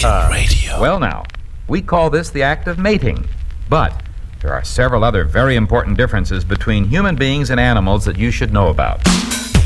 Radio. Well now, we call this the act of mating, but there are several other very important differences between human beings and animals that you should know about.